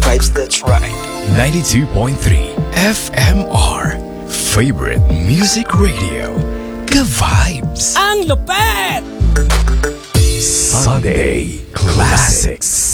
vibes, that's right. 92.3 FMR. Favorite Music Radio. Ka-vibes. Ang lupet! Sunday Classics.